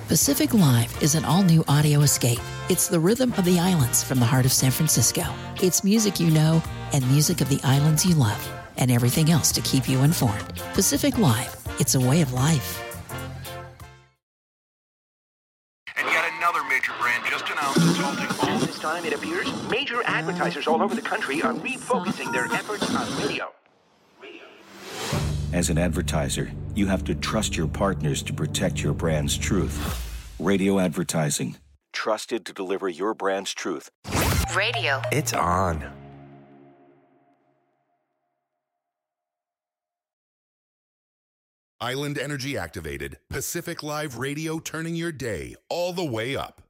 Pacific Live is an all-new audio escape. It's the rhythm of the islands from the heart of San Francisco. It's music you know and music of the islands you love, and everything else to keep you informed. Pacific Live, it's a way of life. And yet another major brand just announced it's halting all. This time, it appears, major advertisers all over the country are refocusing their efforts on radio. As an advertiser, you have to trust your partners to protect your brand's truth. Radio advertising. Trusted to deliver your brand's truth. Radio. It's on. Island Energy activated. Pacific Live Radio, turning your day all the way up.